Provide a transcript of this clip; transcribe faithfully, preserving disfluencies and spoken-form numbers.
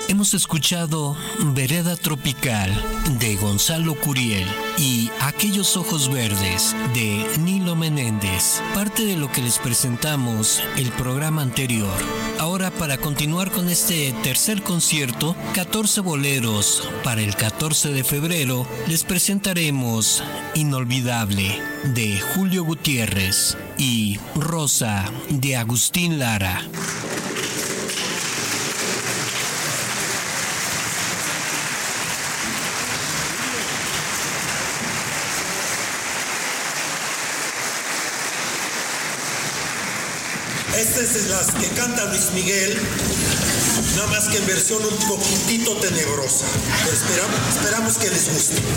Hemos escuchado Vereda Tropical de Gonzalo Curiel y Aquellos Ojos Verdes de Nilo Menéndez, parte de lo que les presentamos el programa anterior. Ahora, para continuar con este tercer concierto, catorce boleros para el catorce de febrero, les presentaremos Inolvidable de Julio Gutiérrez y Rosa de Agustín Lara. Esta es de las que canta Luis Miguel, nada más que en versión un poquitito tenebrosa. Pero esperamos, esperamos que les guste.